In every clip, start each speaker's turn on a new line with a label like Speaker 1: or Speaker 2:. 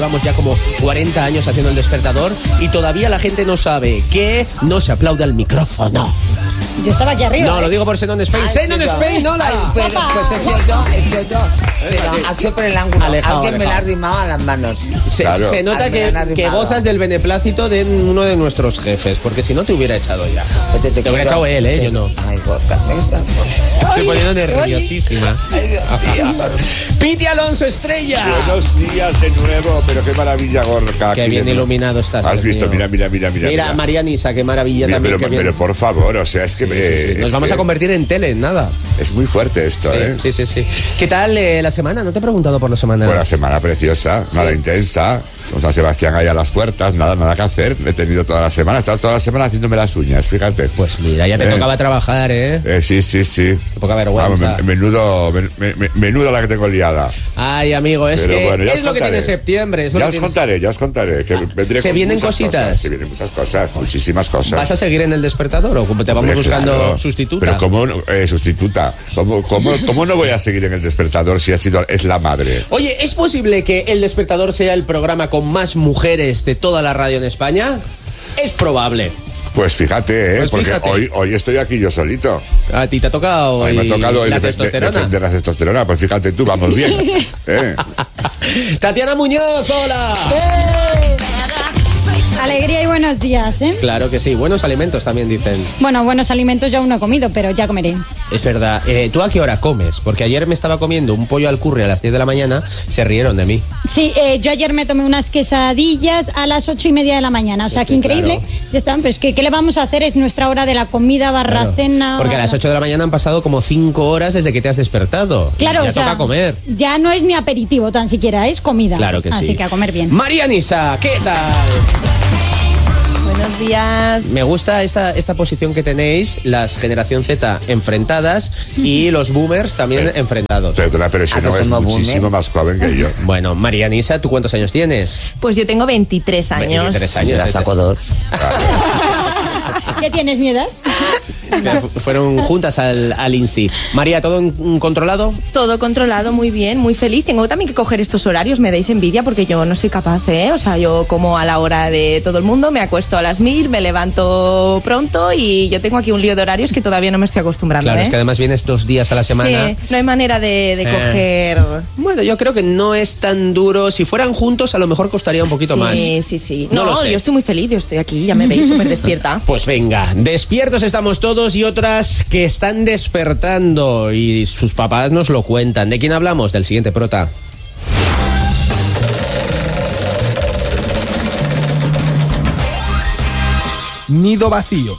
Speaker 1: Llevamos ya como 40 años haciendo el despertador y todavía la gente no sabe que no se aplaude al micrófono.
Speaker 2: Yo estaba aquí arriba.
Speaker 1: No, lo digo por Xenon Spain. ¡Xenon Spain, hola!
Speaker 3: Pues es cierto. Pero ha sido por el ángulo. Alguien me la ha arrimado a las manos.
Speaker 1: Se nota que gozas del beneplácito de uno de nuestros jefes, porque si no te hubiera echado ya.
Speaker 3: Pues
Speaker 1: te hubiera echado él, yo no.
Speaker 3: Ay, Gorka,
Speaker 1: me estoy poniendo nerviosísima. Piti Alonso Estrella.
Speaker 4: Buenos días de nuevo, pero qué maravilla, Gorka.
Speaker 1: Qué bien iluminado estás.
Speaker 4: Has visto, mira.
Speaker 1: Mira, María Nisa, qué maravilla también.
Speaker 4: Pero por favor, o sea, es que...
Speaker 1: Sí. Nos vamos a convertir en tele, en nada.
Speaker 4: Es muy fuerte esto,
Speaker 1: Sí. ¿Qué tal la semana? ¿No te he preguntado por la semana?
Speaker 4: Pues la semana preciosa, nada intensa. Con San Sebastián ahí a las puertas, nada que hacer. He tenido toda la semana, he estado toda la semana haciéndome las uñas, fíjate.
Speaker 1: Pues mira, ya te tocaba trabajar,
Speaker 4: Sí.
Speaker 1: Qué poca vergüenza.
Speaker 4: Menudo la que tengo liada.
Speaker 1: Ay, amigo, es lo que tiene septiembre.
Speaker 4: Ya os contaré. Que
Speaker 1: se vienen cositas.
Speaker 4: Se vienen muchas cosas, muchísimas cosas.
Speaker 1: ¿Vas a seguir en el despertador o te vamos buscando sustituta?
Speaker 4: Pero ¿cómo sustituta? ¿Cómo no voy a seguir en el despertador si es la madre?
Speaker 1: Oye, ¿es posible que el despertador sea el programa con más mujeres de toda la radio en España? Es probable.
Speaker 4: Pues fíjate, porque hoy estoy aquí yo solito.
Speaker 1: A ti te ha tocado hoy
Speaker 4: me ha tocado
Speaker 1: la testosterona.
Speaker 4: De la testosterona, pues fíjate tú, vamos bien.
Speaker 1: Tatiana Muñoz, hola.
Speaker 2: Alegría y buenos días, ¿eh?
Speaker 1: Claro que sí, buenos alimentos también dicen.
Speaker 2: Bueno, buenos alimentos ya aún no he comido, pero ya comeré.
Speaker 1: Es verdad. ¿Tú a qué hora comes? Porque ayer me estaba comiendo un pollo al curry a las 10 de la mañana, se rieron de mí.
Speaker 2: Sí, yo ayer me tomé unas quesadillas a las 8:30 de la mañana, o sea, que increíble. Claro. Ya están, pues ¿qué le vamos a hacer? Es nuestra hora de la comida cena.
Speaker 1: Porque a las 8 de la mañana han pasado como 5 horas desde que te has despertado.
Speaker 2: Claro,
Speaker 1: ya toca comer.
Speaker 2: Ya no es mi aperitivo tan siquiera, es comida.
Speaker 1: Claro que sí.
Speaker 2: Así que a comer bien.
Speaker 1: María Nisa, ¿qué tal?
Speaker 5: Buenos días.
Speaker 1: Me gusta esta posición que tenéis, las generación Z enfrentadas y los boomers también enfrentados.
Speaker 4: Pero si no es muchísimo más joven que yo.
Speaker 1: Bueno, María Nisa, ¿tú cuántos años tienes?
Speaker 5: Pues yo tengo 23 años.
Speaker 1: 23 años.
Speaker 3: La saco 2.
Speaker 2: ¿Qué tienes, mi edad?
Speaker 1: Fueron juntas al Insti. María, ¿todo controlado?
Speaker 5: Todo controlado, muy bien, muy feliz. Tengo también que coger estos horarios, me dais envidia porque yo no soy capaz, O sea, yo como a la hora de todo el mundo, me acuesto a las 1000, me levanto pronto y yo tengo aquí un lío de horarios que todavía no me estoy acostumbrando.
Speaker 1: Claro, es que además vienes 2 días a la semana.
Speaker 5: Sí, no hay manera de coger...
Speaker 1: Bueno, yo creo que no es tan duro. Si fueran juntos, a lo mejor costaría un poquito más.
Speaker 5: Sí.
Speaker 1: No,
Speaker 5: yo estoy muy feliz, yo estoy aquí, ya me veis súper despierta.
Speaker 1: Pues venga, despiertos estamos todos y otras que están despertando y sus papás nos lo cuentan. ¿De quién hablamos? Del siguiente prota.
Speaker 6: Nido vacío.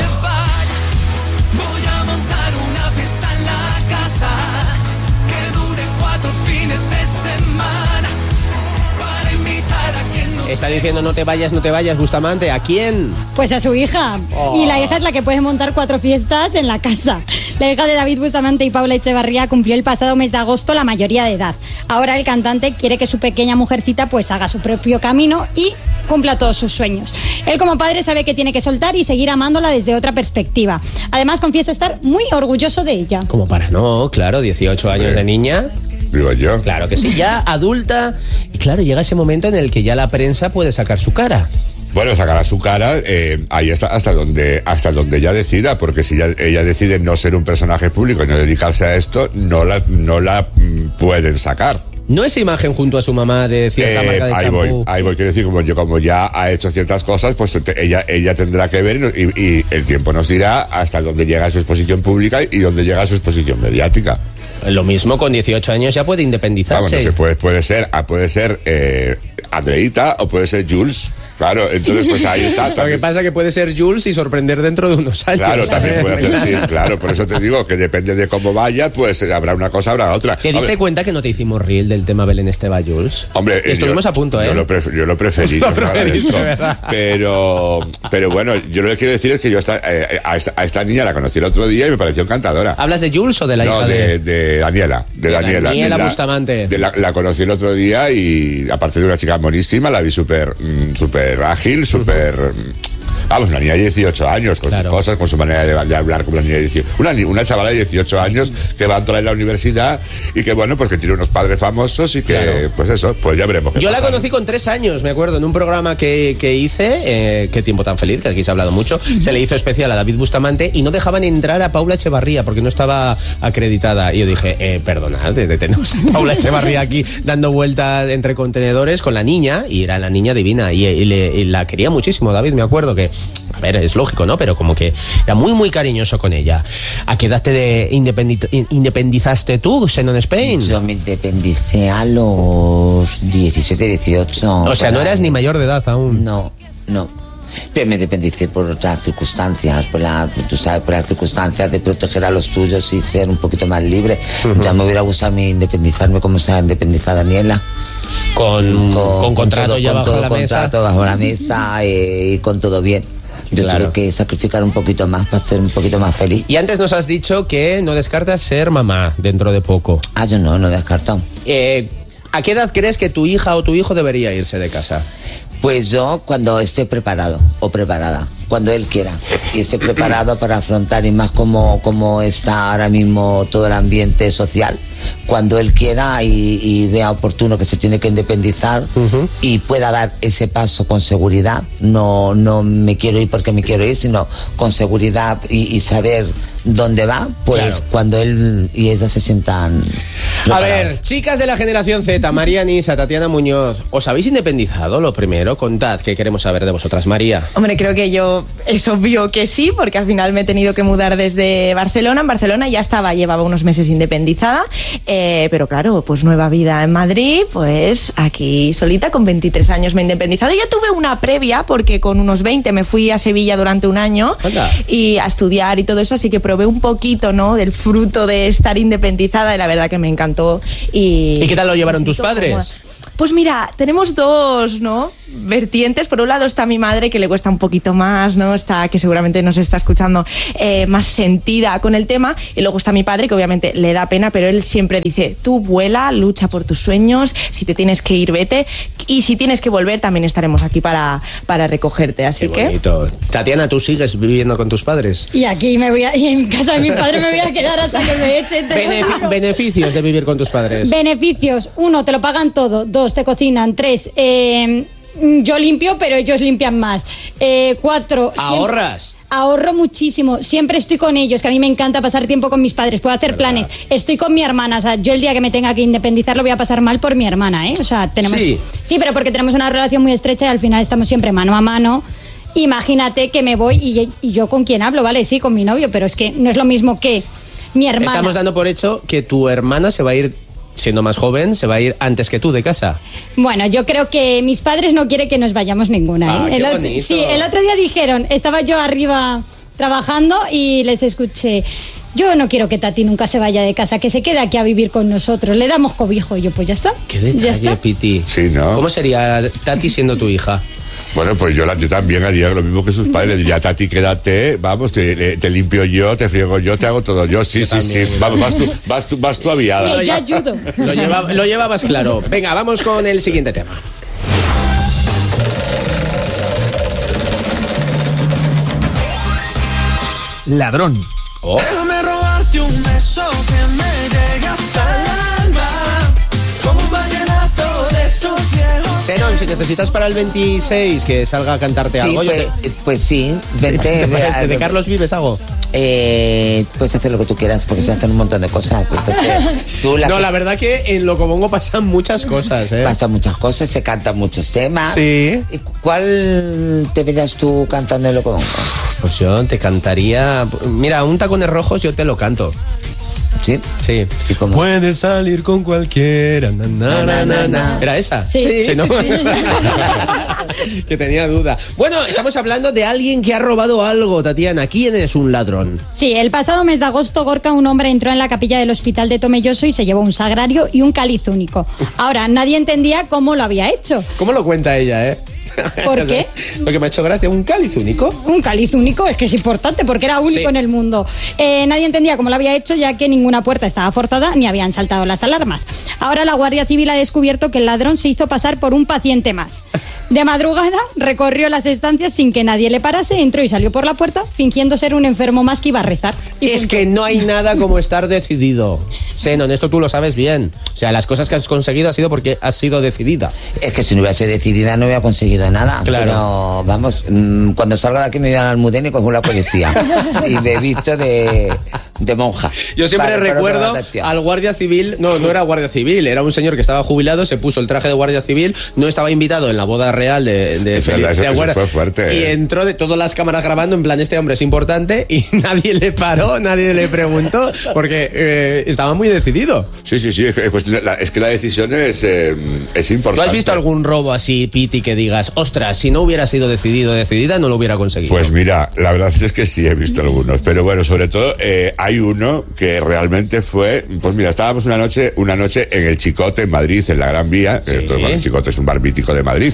Speaker 1: Está diciendo no te vayas, Bustamante. ¿A quién?
Speaker 2: Pues a su hija. Y la hija es la que puede montar 4 fiestas en la casa. La hija de David Bustamante y Paula Echevarría cumplió el pasado mes de agosto la mayoría de edad. Ahora el cantante quiere que su pequeña mujercita pues haga su propio camino y cumpla todos sus sueños. Él como padre sabe que tiene que soltar y seguir amándola desde otra perspectiva. Además confiesa estar muy orgulloso de ella.
Speaker 1: ¿Cómo para no? Claro, 18 años de niña.
Speaker 4: Digo yo.
Speaker 1: Claro que sí, ya adulta. Y claro, llega ese momento en el que ya la prensa puede sacar su cara.
Speaker 4: Bueno, sacará su cara ahí hasta donde ella decida, porque si ella decide no ser un personaje público y no dedicarse a esto, no la pueden sacar.
Speaker 1: ¿No esa imagen junto a su mamá de cierta marca de champú?
Speaker 4: Ahí voy, quiero decir, como ya ha hecho ciertas cosas, pues ella tendrá que ver y el tiempo nos dirá hasta dónde llega su exposición pública y dónde llega su exposición mediática.
Speaker 1: Lo mismo con 18 años ya puede independizarse.
Speaker 4: Vamos, no sé, puede ser Andreita o puede ser Jules. Claro, entonces pues ahí está.
Speaker 1: Lo que pasa es que puede ser Jules y sorprender dentro de unos años.
Speaker 4: Claro, también puede hacer, sí, claro. Por eso te digo que depende de cómo vaya, pues habrá una cosa, habrá otra.
Speaker 1: ¿Te diste cuenta que no te hicimos reel del tema Belén Esteba, Jules?
Speaker 4: Hombre,
Speaker 1: estuvimos a punto,
Speaker 4: Yo lo preferí.
Speaker 1: Lo preferiste, ¿verdad?
Speaker 4: Pero bueno, yo lo que quiero decir es que yo a esta niña la conocí el otro día y me pareció encantadora.
Speaker 1: ¿Hablas de Jules o de la hija
Speaker 4: de Daniela? De Daniela
Speaker 1: Bustamante.
Speaker 4: La conocí el otro día y aparte de una chica monísima, la vi súper ágil, súper Vamos, una niña de 18 años, con sus cosas, con su manera de hablar como una niña de 18. Una chavala de 18 años que va a entrar en la universidad y que, bueno, pues que tiene unos padres famosos y que, pues eso, pues ya veremos.
Speaker 1: Yo la conocí con 3 años, me acuerdo, en un programa que hice, Qué tiempo tan feliz, que aquí se ha hablado mucho, se le hizo especial a David Bustamante y no dejaban entrar a Paula Echevarría porque no estaba acreditada. Y yo dije, perdonad, tenemos a Paula Echevarría aquí dando vueltas entre contenedores con la niña, y era la niña divina, y la quería muchísimo, David, me acuerdo que, a ver, es lógico, ¿no? Pero como que era muy, muy cariñoso con ella. ¿A qué edad te independizaste tú, Xenon Spain?
Speaker 3: Yo me independicé a los 17, 18.
Speaker 1: O sea, no eras ni mayor de edad aún.
Speaker 3: No. Pero me independicé por otras circunstancias, por las circunstancias de proteger a los tuyos y ser un poquito más libre. Ya me hubiera gustado a mí independizarme como se ha independizado Daniela.
Speaker 1: Con contrato ya bajo la mesa.
Speaker 3: Contrato bajo la mesa y con todo bien. Yo tuve que sacrificar un poquito más para ser un poquito más feliz.
Speaker 1: Y antes nos has dicho que no descartas ser mamá dentro de poco.
Speaker 3: Yo no descarto.
Speaker 1: ¿A qué edad crees que tu hija o tu hijo debería irse de casa?
Speaker 3: Pues yo cuando esté preparado o preparada, cuando él quiera y esté preparado para afrontar, y más como está ahora mismo todo el ambiente social, cuando él quiera y vea oportuno que se tiene que independizar y pueda dar ese paso con seguridad, no me quiero ir porque me quiero ir, sino con seguridad y saber dónde va, pues cuando él y ella se sientan preparados.
Speaker 1: A ver, chicas de la generación Z, María Nisa, Tatiana Muñoz, ¿os habéis independizado? Lo primero, contad, ¿qué queremos saber de vosotras, María?
Speaker 5: Hombre, creo que yo es obvio que sí, porque al final me he tenido que mudar desde Barcelona. En Barcelona ya llevaba unos meses independizada, pero claro, pues nueva vida en Madrid, pues aquí solita, con 23 años me he independizado. Ya tuve una previa, porque con unos 20 me fui a Sevilla durante un año y a estudiar y todo eso, así que probé un poquito, ¿no?, del fruto de estar independizada y la verdad que me encantó. ¿Y
Speaker 1: qué tal lo llevaron tus padres?
Speaker 5: Pues mira, tenemos dos, ¿no?, vertientes. Por un lado está mi madre, que le cuesta un poquito más, ¿no?, que seguramente nos está escuchando, más sentida con el tema. Y luego está mi padre, que obviamente le da pena, pero él siempre dice, tú vuela, lucha por tus sueños, si te tienes que ir, vete. Y si tienes que volver, también estaremos aquí para recogerte. Así
Speaker 1: Qué bonito. Tatiana, ¿tú sigues viviendo con tus padres?
Speaker 2: Y aquí y en casa de mi padre me voy a quedar hasta que me echen.
Speaker 1: Beneficios de vivir con tus padres.
Speaker 2: Beneficios: 1, te lo pagan todo. 2, te cocinan. 3, yo limpio, pero ellos limpian más. 4,
Speaker 1: ¿ahorras?
Speaker 2: Ahorro muchísimo. Siempre estoy con ellos, que a mí me encanta pasar tiempo con mis padres. Puedo hacer planes. Estoy con mi hermana. O sea, yo el día que me tenga que independizar lo voy a pasar mal por mi hermana, ¿eh? O sea, tenemos... Sí, pero porque tenemos una relación muy estrecha y al final estamos siempre mano a mano. Imagínate que me voy y yo con quién hablo, ¿vale? Sí, con mi novio, pero es que no es lo mismo que mi hermana.
Speaker 1: Estamos dando por hecho que tu hermana se va a ir, siendo más joven, se va a ir antes que tú de casa.
Speaker 2: Bueno, yo creo que mis padres no quieren que nos vayamos ninguna, ¿eh?
Speaker 1: Qué bonito.
Speaker 2: Sí, el otro día dijeron, estaba yo arriba trabajando y les escuché, yo no quiero que Tati nunca se vaya de casa, que se quede aquí a vivir con nosotros, le damos cobijo. Y yo, pues ya está.
Speaker 1: Qué detalle, Piti.
Speaker 4: Sí, ¿no?
Speaker 1: ¿Cómo sería Tati siendo tu hija?
Speaker 4: Bueno, pues yo también haría lo mismo que sus padres. Le diría, Tati, quédate, vamos, te limpio yo, te friego yo, te hago todo yo. Sí. Vamos, vas tú aviada.
Speaker 2: Que yo ayudo.
Speaker 1: Lo llevabas claro. Venga, vamos con el siguiente tema.
Speaker 6: Ladrón.
Speaker 7: Déjame robarte un beso que me llegue hasta el alma, como un vallenato de esos viejos.
Speaker 1: Xenon, si necesitas para el 26 que salga a cantarte algo...
Speaker 3: Pues sí, vente.
Speaker 1: ¿De Carlos Vives hago?
Speaker 3: Puedes hacer lo que tú quieras, porque se hacen un montón de cosas.
Speaker 1: La verdad que en Locobongo pasan muchas cosas, ¿eh?
Speaker 3: Pasan muchas cosas, se cantan muchos temas.
Speaker 1: Sí.
Speaker 3: ¿Y cuál te verías tú cantando en Locobongo?
Speaker 1: Pues yo te cantaría... Mira, un Tacones Rojos yo te lo canto.
Speaker 3: ¿Sí?
Speaker 1: Sí.
Speaker 3: ¿Y cómo?
Speaker 1: Puedes salir con cualquiera. ¿Era esa?
Speaker 2: Sí.
Speaker 1: ¿no? Que tenía duda. Bueno, estamos hablando de alguien que ha robado algo, Tatiana. ¿Quién es un ladrón?
Speaker 2: Sí, el pasado mes de agosto, Gorka, un hombre entró en la capilla del hospital de Tomelloso y se llevó un sagrario y un cáliz único. Ahora, nadie entendía cómo lo había hecho.
Speaker 1: ¿Cómo lo cuenta ella,
Speaker 2: ¿Por qué?
Speaker 1: Lo que me ha hecho gracia, un cáliz único.
Speaker 2: Un cáliz único, es que es importante porque era único en el mundo. Nadie entendía cómo lo había hecho, ya que ninguna puerta estaba forzada ni habían saltado las alarmas. Ahora la Guardia Civil ha descubierto que el ladrón se hizo pasar por un paciente más. De madrugada recorrió las estancias sin que nadie le parase, entró y salió por la puerta fingiendo ser un enfermo más que iba a rezar.
Speaker 1: Es que no hay nada como estar decidido. Senon, esto tú lo sabes bien. O sea, las cosas que has conseguido ha sido porque has sido decidida.
Speaker 3: Es que si no hubiese decidida no hubiera conseguido nada.
Speaker 1: Claro.
Speaker 3: Pero vamos, cuando salga de aquí me voy al Almudena y cojo la policía. Y me he visto de monja.
Speaker 1: Yo siempre
Speaker 3: Para
Speaker 1: recuerdo
Speaker 3: atención.
Speaker 1: al guardia civil, no era guardia civil, era un señor que estaba jubilado, se puso el traje de guardia civil, no estaba invitado en la boda real de Felipe.
Speaker 4: Eso fue fuerte.
Speaker 1: Y entró de todas las cámaras grabando, en plan, este hombre es importante, y nadie le paró, nadie le preguntó, porque estaba muy decidido.
Speaker 4: Sí, es que la decisión es importante.
Speaker 1: ¿Tú has visto algún robo así, Piti, que digas, ostras, si no hubiera sido decidido o decidida, no lo hubiera conseguido?
Speaker 4: Pues mira, la verdad es que sí he visto algunos, pero bueno, sobre todo hay uno que realmente fue, pues mira, estábamos una noche en el Chicote en Madrid, en la Gran Vía.
Speaker 1: Sí.
Speaker 4: Bueno, el Chicote es un bar mítico de Madrid,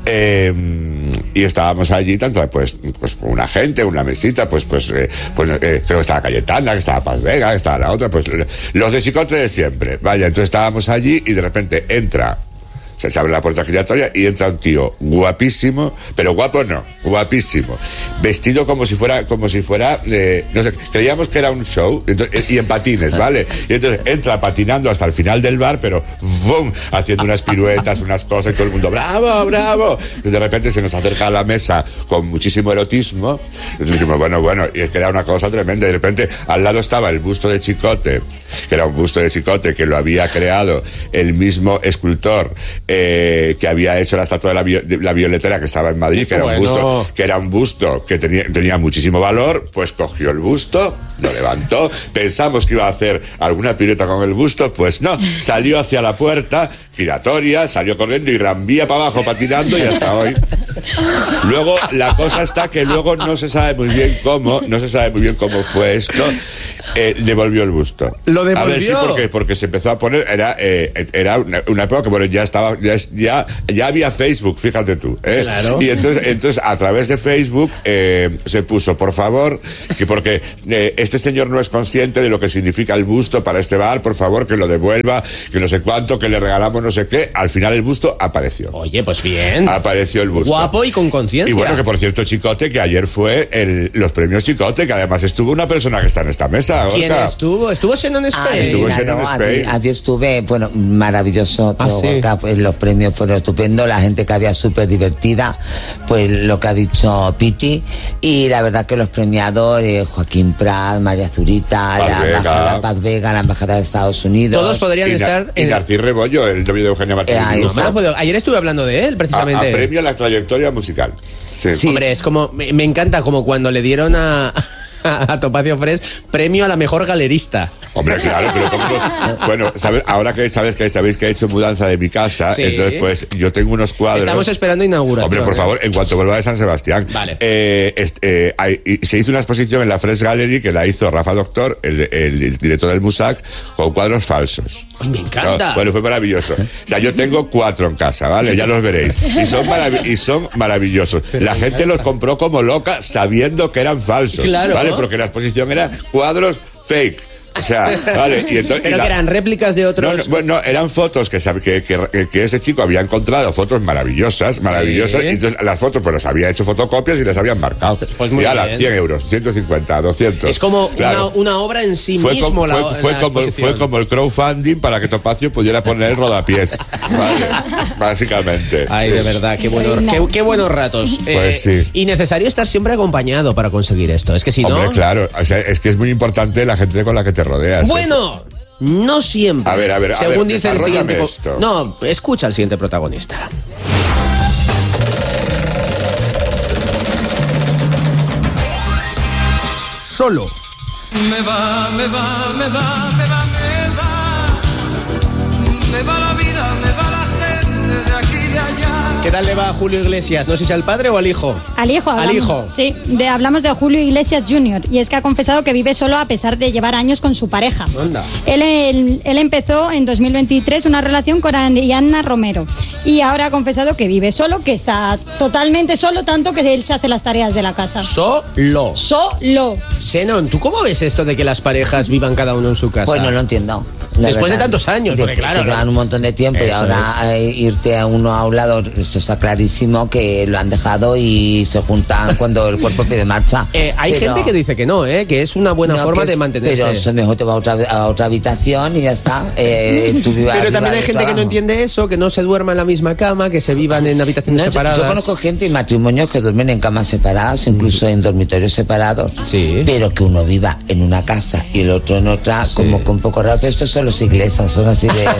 Speaker 4: y estábamos allí tanto pues con una gente, una mesita, creo que estaba Cayetana, que estaba Paz Vega, que estaba la otra, pues los de Chicote de siempre. Vaya, entonces estábamos allí y de repente se abre la puerta giratoria y entra un tío guapísimo, pero guapo no, guapísimo, vestido como si fuera, no sé, creíamos que era un show, y en patines, ¿vale? Y entonces entra patinando hasta el final del bar, pero ¡bum!, haciendo unas piruetas, unas cosas, y todo el mundo ¡bravo, bravo! Y de repente se nos acerca a la mesa con muchísimo erotismo, y dijimos, bueno, y es que era una cosa tremenda, y de repente al lado estaba el busto de Chicote, que era un busto de Chicote que lo había creado el mismo escultor que había hecho la estatua de la Violetera, que estaba en Madrid, que era un busto que tenía muchísimo valor. Pues cogió el busto, lo levantó, pensamos que iba a hacer alguna pirueta con el busto, pues no, salió hacia la puerta giratoria, salió corriendo y Gran Vía para abajo patinando, y hasta hoy. Luego la cosa está que luego no se sabe muy bien cómo fue esto. Devolvió el busto.
Speaker 1: Lo devolvió.
Speaker 4: A ver, sí, porque se empezó a poner, era una época que, bueno, ya había Facebook, fíjate tú, ¿eh?
Speaker 1: Claro.
Speaker 4: Y entonces a través de Facebook se puso, por favor, que porque este señor no es consciente de lo que significa el busto para este bar, por favor que lo devuelva, que no sé cuánto, que le regalamos no sé qué. Al final el busto apareció.
Speaker 1: Oye, pues bien.
Speaker 4: Apareció el busto.
Speaker 1: Guapo y con conciencia.
Speaker 4: Y bueno, que por cierto, Chicote, que ayer fue los premios Chicote, que además estuvo una persona que está en esta mesa.
Speaker 1: ¿Quién
Speaker 4: Gorka.
Speaker 1: estuvo? ¿Estuvo Senon Spain?
Speaker 4: Estuvo Senon Spain.
Speaker 3: Allí estuve, bueno, maravilloso todo,
Speaker 1: sí.
Speaker 3: Gorka, pues los premios fueron estupendos, la gente que había súper divertida, pues lo que ha dicho Piti, y la verdad que los premiados, Joaquín Prat, María Zurita,
Speaker 4: Paz
Speaker 3: la
Speaker 4: Vega.
Speaker 3: embajada Paz Vega, la embajada de Estados Unidos.
Speaker 1: Todos podrían estar
Speaker 4: Y Narcís Rebollo, el novio de Eugenia Martínez.
Speaker 3: Ahí
Speaker 4: Dibujo.
Speaker 3: está.
Speaker 1: Ayer estuve hablando de él, precisamente.
Speaker 4: A premio a la trayectoria musical. Sí.
Speaker 3: Sí.
Speaker 1: Hombre, es como, me encanta como cuando le dieron a Topacio Fresh premio a la mejor galerista.
Speaker 4: Hombre, claro, pero bueno, ahora que sabéis que he hecho mudanza de mi casa,
Speaker 1: Sí.
Speaker 4: entonces pues yo tengo unos cuadros.
Speaker 1: Estamos esperando inauguración.
Speaker 4: Hombre, por favor, en cuanto vuelva de San Sebastián.
Speaker 1: Vale.
Speaker 4: Se hizo una exposición en la Fresh Gallery que la hizo Rafa Doctor, el director del Musac, con cuadros falsos.
Speaker 1: Ay, me encanta.
Speaker 4: No, bueno, fue maravilloso. O sea, yo tengo 4 en casa, ¿vale? Ya los veréis. Y son maravillosos. La gente los compró como loca sabiendo que eran falsos.
Speaker 1: Claro.
Speaker 4: ¿Vale? Porque la exposición era cuadros fake. O sea, vale. Y entonces,
Speaker 1: Pero que eran réplicas de otros.
Speaker 4: No, eran fotos que ese chico había encontrado, fotos maravillosas. Y entonces las fotos, pues las había hecho fotocopias y las habían marcado.
Speaker 1: Pues muy
Speaker 4: y ala,
Speaker 1: bien.
Speaker 4: 100 euros, 150, 200.
Speaker 1: Es como
Speaker 4: Claro.
Speaker 1: una obra en sí
Speaker 4: Fue
Speaker 1: mismo.
Speaker 4: fue como el crowdfunding para que Topacio pudiera poner el rodapiés. Vale, básicamente.
Speaker 1: Ay, de verdad, qué buenos ratos.
Speaker 4: Pues sí.
Speaker 1: Y necesario estar siempre acompañado para conseguir esto. Es que si
Speaker 4: Hombre,
Speaker 1: no.
Speaker 4: claro, o sea, es que es muy importante la gente con la que te rodeas.
Speaker 1: Bueno, no siempre.
Speaker 4: A ver,
Speaker 1: según dice el
Speaker 4: desarróllame
Speaker 1: siguiente.
Speaker 4: esto.
Speaker 1: No, escucha al siguiente protagonista.
Speaker 6: Solo.
Speaker 7: Me va la vida, me va la gente de aquí y de allá.
Speaker 1: ¿Qué tal le va a Julio Iglesias? No sé si al padre o al hijo.
Speaker 2: Al hijo, hablamos.
Speaker 1: Al hijo.
Speaker 2: Sí, hablamos de Julio Iglesias Jr. y es que ha confesado que vive solo a pesar de llevar años con su pareja.
Speaker 1: Anda.
Speaker 2: Él empezó en 2023 una relación con Ariana Romero y ahora ha confesado que vive solo, que está totalmente solo, tanto que él se hace las tareas de la casa.
Speaker 1: Solo. Xenon, ¿tú cómo ves esto de que las parejas vivan cada uno en su casa?
Speaker 3: Pues no lo entiendo.
Speaker 1: Después de tantos años, porque claro,
Speaker 3: que llevan un montón de tiempo y ahora irte a uno a un lado, esto está clarísimo que lo han dejado y se juntan cuando el cuerpo pide marcha.
Speaker 1: Hay gente que dice que no, que es una buena forma de mantenerse.
Speaker 3: Pero eso mejor te va a otra habitación y ya está.
Speaker 1: Pero también hay gente que no entiende eso, que no se duerma en la misma cama, que se vivan en habitaciones separadas.
Speaker 3: Yo conozco gente y matrimonios que duermen en camas separadas, incluso en dormitorios separados.
Speaker 1: Sí.
Speaker 3: Pero que uno viva en una casa y el otro en otra, como con poco rato. Estos son los ingleses, son así de...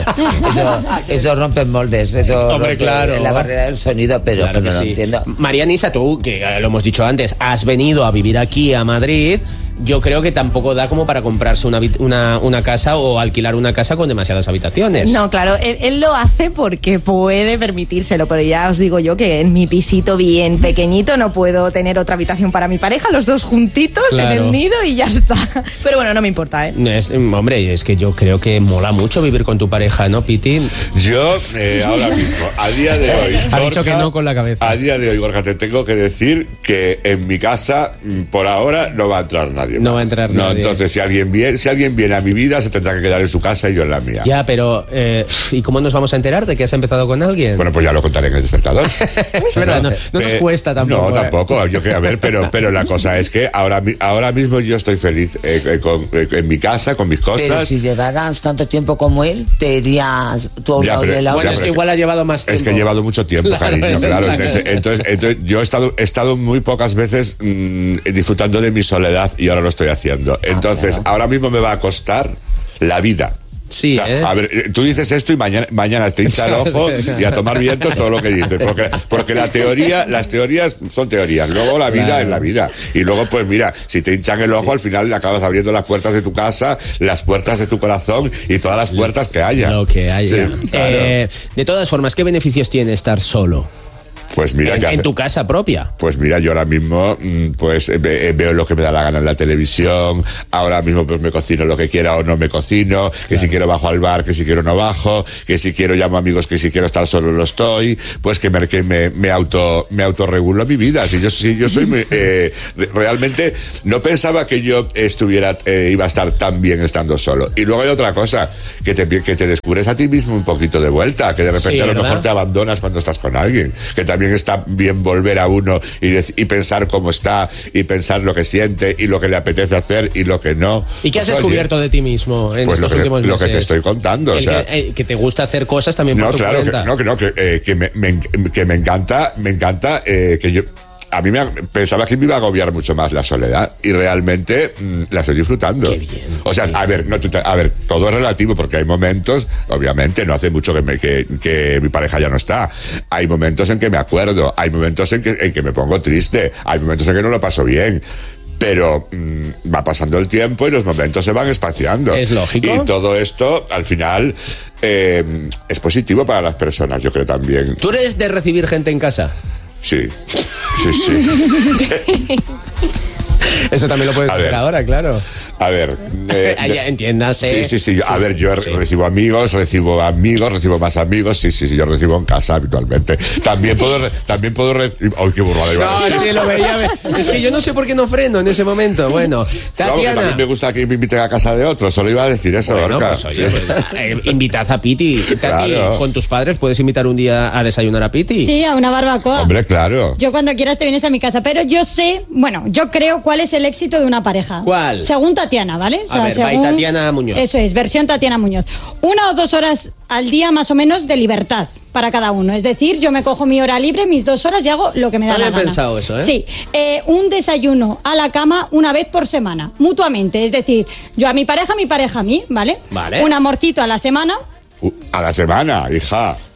Speaker 3: eso rompen moldes, eso
Speaker 1: Hombre, claro.
Speaker 3: La barrera del sonido, pero
Speaker 1: Claro
Speaker 3: que no
Speaker 1: sí.
Speaker 3: lo entiendo.
Speaker 1: María Nisa, tú, que lo hemos dicho antes, has venido a vivir aquí a Madrid. Yo creo que tampoco da como para comprarse una casa o alquilar una casa con demasiadas habitaciones.
Speaker 5: No, claro, él lo hace porque puede permitírselo, pero ya os digo yo que en mi pisito bien pequeñito no puedo tener otra habitación para mi pareja, los dos juntitos en el nido y ya está. Pero bueno, no me importa,
Speaker 1: Hombre, es que yo creo que mola mucho vivir con tu pareja, ¿no, Piti?
Speaker 4: Yo, ahora mismo, a día de hoy...
Speaker 1: Ha dicho que no con la cabeza.
Speaker 4: A día de hoy, Gorka, te tengo que decir que en mi casa, por ahora, no va a entrar nadie.
Speaker 1: No va a entrar nadie.
Speaker 4: No, entonces, si alguien viene a mi vida, se tendrá que quedar en su casa y yo en la mía.
Speaker 1: Ya, pero... ¿y cómo nos vamos a enterar de que has empezado con alguien?
Speaker 4: Bueno, pues ya lo contaré en El Despertador.
Speaker 1: Es verdad, no nos cuesta tampoco.
Speaker 4: No, tampoco. Yo que a ver, pero la cosa es que ahora mismo yo estoy feliz en mi casa, con mis cosas.
Speaker 3: Pero si llevaras tanto tiempo como él, te irías tú a un lado y él a otro.
Speaker 1: Bueno, es que igual ha llevado más tiempo.
Speaker 4: Es que he llevado mucho tiempo, cariño, claro. Entonces, yo he estado muy pocas veces disfrutando de mi soledad y ahora lo estoy haciendo. Entonces, ahora mismo me va a costar la vida.
Speaker 1: Sí,
Speaker 4: A ver, tú dices esto y mañana te hincha el ojo y a tomar viento todo lo que dices, porque las teorías son teorías, luego la vida es la vida, y luego pues mira, si te hinchan el ojo al final le acabas abriendo las puertas de tu casa, las puertas de tu corazón y todas las puertas que haya.
Speaker 1: Lo que haya.
Speaker 4: Sí, claro.
Speaker 1: De todas formas, ¿qué beneficios tiene estar solo?
Speaker 4: Pues mira,
Speaker 1: en tu casa propia.
Speaker 4: Pues mira, yo ahora mismo pues veo lo que me da la gana en la televisión, ahora mismo pues me cocino lo que quiera o no me cocino, que si quiero bajo al bar, que si quiero no bajo, que si quiero llamo amigos, que si quiero estar solo lo estoy, pues que me autorregulo mi vida. Si yo soy muy, realmente no pensaba que yo iba a estar tan bien estando solo. Y luego hay otra cosa, que te descubres a ti mismo un poquito de vuelta, que de repente a lo mejor te abandonas cuando estás con alguien, que también está bien volver a uno y pensar cómo está y pensar lo que siente y lo que le apetece hacer y lo que no.
Speaker 1: ¿Y qué has descubierto de ti mismo en estos últimos meses?
Speaker 4: Lo que te estoy contando.
Speaker 1: Que te gusta hacer cosas también por tu cuenta.
Speaker 4: Que me encanta que yo... A mí pensaba que me iba a agobiar mucho más la soledad y realmente la estoy disfrutando.
Speaker 1: Qué bien.
Speaker 4: O sea, a ver, todo es relativo porque hay momentos, obviamente, no hace mucho que mi pareja ya no está. Hay momentos en que me acuerdo, hay momentos en que me pongo triste, hay momentos en que no lo paso bien. Pero va pasando el tiempo y los momentos se van espaciando.
Speaker 1: Es lógico.
Speaker 4: Y todo esto, al final, es positivo para las personas, yo creo también.
Speaker 1: ¿Tú eres de recibir gente en casa?
Speaker 4: Sí.
Speaker 1: Eso también lo puedes hacer ahora, claro.
Speaker 4: A ver,
Speaker 1: entiéndase.
Speaker 4: Sí. A ver, yo recibo amigos, recibo más amigos. Sí, yo recibo en casa habitualmente. También puedo ¡ay, qué burrada iba a decir!
Speaker 1: No, sí, lo veía. Es que yo no sé por qué no freno en ese momento. Bueno, Tatiana.
Speaker 4: También me gusta que me inviten a casa de otros. Solo iba a decir eso,
Speaker 1: bueno,
Speaker 4: Gorka.
Speaker 1: pues, oye, invitad a Piti. Tati,
Speaker 4: Claro.
Speaker 1: con tus padres puedes invitar un día a desayunar a Piti.
Speaker 2: Sí, a una barbacoa.
Speaker 4: Hombre, claro.
Speaker 2: Yo cuando quieras te vienes a mi casa, pero yo creo cuál es el éxito de una pareja.
Speaker 1: ¿Cuál?
Speaker 2: Según Tatiana, ¿vale?
Speaker 1: A ver, by Tatiana Muñoz.
Speaker 2: Eso es, versión Tatiana Muñoz. 1 o 2 horas al día más o menos de libertad para cada uno. Es decir, yo me cojo mi hora libre, mis 2 horas y hago lo que me da la gana.
Speaker 1: Bien pensado eso, ¿eh?
Speaker 2: Sí. Un desayuno a la cama una vez por semana, mutuamente. Es decir, yo a mi pareja a mí, ¿vale?
Speaker 1: Vale.
Speaker 2: Un amorcito a la semana.
Speaker 4: A la semana, hija.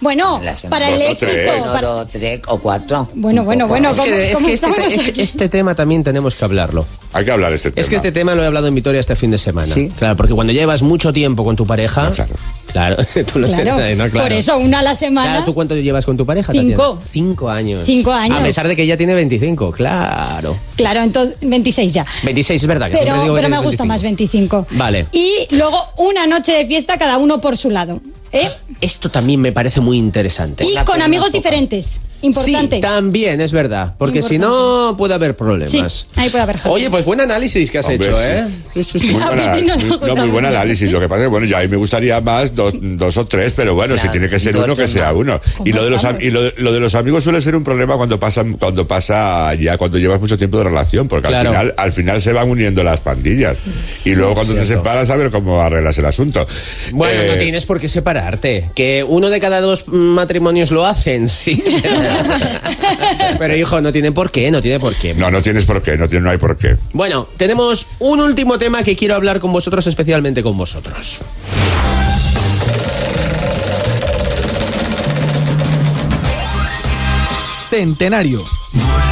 Speaker 2: Bueno,
Speaker 3: La semana.
Speaker 2: para el
Speaker 4: Dos o
Speaker 2: éxito.
Speaker 4: tres.
Speaker 3: No,
Speaker 2: para-
Speaker 3: 2, 3 o 4.
Speaker 2: Bueno,
Speaker 3: Un poco.
Speaker 2: bueno.
Speaker 1: Es que
Speaker 2: ¿Cómo
Speaker 1: este,
Speaker 2: estamos aquí?
Speaker 1: este tema también tenemos que hablarlo.
Speaker 4: Hay que hablar de este tema.
Speaker 1: Es que este tema lo he hablado en Vitoria este fin de semana.
Speaker 3: Sí.
Speaker 1: Claro, porque cuando llevas mucho tiempo con tu pareja...
Speaker 4: No, claro.
Speaker 1: Claro, tú lo
Speaker 2: Claro,
Speaker 1: no, claro.
Speaker 2: por eso una a la semana.
Speaker 1: Claro, ¿tú cuánto llevas con tu pareja,
Speaker 2: 5.
Speaker 1: Tatiana? 5 años.
Speaker 2: 5 años.
Speaker 1: A pesar de que ella tiene 25, claro.
Speaker 2: Claro, entonces 26 ya.
Speaker 1: 26 es verdad que siempre digo
Speaker 2: Pero
Speaker 1: que
Speaker 2: me
Speaker 1: tienes
Speaker 2: gusta
Speaker 1: 25.
Speaker 2: más 25.
Speaker 1: Vale.
Speaker 2: Y luego una noche de fiesta cada uno por su lado. ¿Eh?
Speaker 1: Esto también me parece muy interesante.
Speaker 2: Y con amigos diferentes. Importante.
Speaker 1: Sí, también, es verdad. Porque si
Speaker 2: Importante.
Speaker 1: no, puede haber problemas.
Speaker 2: Sí, ahí puede haber jaleo.
Speaker 1: Oye, pues buen análisis que has
Speaker 4: Hombre,
Speaker 1: hecho,
Speaker 4: sí.
Speaker 1: ¿eh?
Speaker 4: Muy,
Speaker 2: A
Speaker 4: buena-
Speaker 2: Piti no le
Speaker 4: muy-
Speaker 2: gusta
Speaker 4: muy buen
Speaker 2: mucho.
Speaker 4: análisis. Lo que pasa es que, bueno, yo a mí me gustaría más dos o tres, pero bueno, si
Speaker 3: Claro,
Speaker 4: tiene que ser
Speaker 3: dos,
Speaker 4: uno, que
Speaker 3: tres
Speaker 4: sea
Speaker 3: más.
Speaker 4: uno.
Speaker 2: ¿Cómo
Speaker 4: Y lo de los
Speaker 2: estamos?
Speaker 4: lo de los amigos suele ser un problema cuando pasa ya, cuando llevas mucho tiempo de relación, porque
Speaker 1: Claro.
Speaker 4: al final se van uniendo las pandillas. Y luego cuando te
Speaker 1: Cierto.
Speaker 4: separas, a ver cómo arreglas el asunto.
Speaker 1: Bueno, no
Speaker 4: Eh,
Speaker 1: tienes por qué separarte. Que uno de cada 2 matrimonios lo hacen, sí. Pero hijo, no tiene por qué, no tiene por qué.
Speaker 4: No tienes por qué, no hay por qué.
Speaker 1: Bueno, tenemos un último tema que quiero hablar con vosotros, especialmente con vosotros.
Speaker 6: Centenario.